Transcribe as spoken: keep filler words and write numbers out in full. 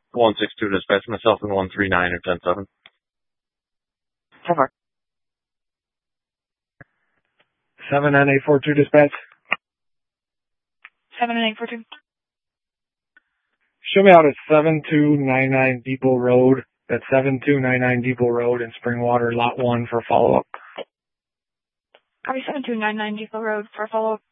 one six two dispatch, myself in one three nine or ten seven. So far. seven nine eight four two dispatch. seven nine eight four two. Show me out at seven two nine nine Depot Road. That's seven two nine nine Depot Road in Springwater, lot one for follow-up. Copy seven two nine nine Depot Road for follow-up.